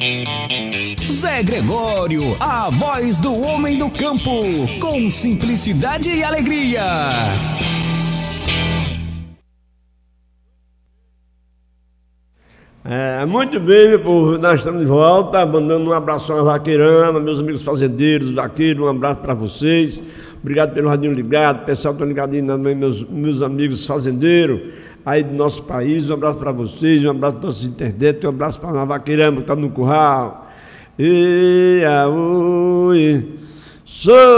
Zé Gregório, a voz do homem do campo, com simplicidade e alegria. Muito bem, meu povo, nós estamos de volta, mandando um abraço a Vaqueirama, meus amigos fazendeiros, vaqueiros, um abraço para vocês. Obrigado pelo radinho ligado, pessoal está ligadinho também, meus amigos fazendeiros aí do nosso país, um abraço para vocês, um abraço para nossos internet, um abraço para a Vaqueirama que está no curral. E aoi, sou